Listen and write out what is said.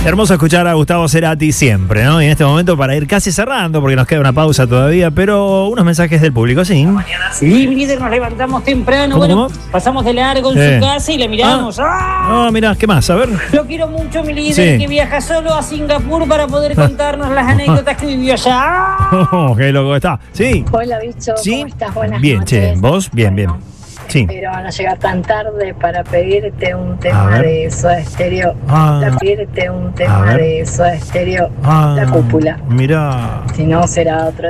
hermoso escuchar a Gustavo Cerati siempre, ¿no? Y en este momento para ir casi cerrando, porque nos queda una pausa todavía, pero unos mensajes del público, sí. Sí, líder, nos levantamos temprano. ¿Cómo? Pasamos de largo en su casa y le miramos. No, mirá, ¿qué más? A ver. Lo quiero mucho, mi líder, que viaja solo a Singapur para poder contarnos las anécdotas que vivió allá. Qué loco está. Sí. Hola, bicho. ¿Sí? ¿Cómo estás? Buenas Bien, noches. che. ¿Vos? Bien, bien. Sí. Pero no llegar tan tarde para pedirte un tema de Soda Stereo. Pedirte un tema de Soda Stereo. La cúpula. Mirá. Si no, será otro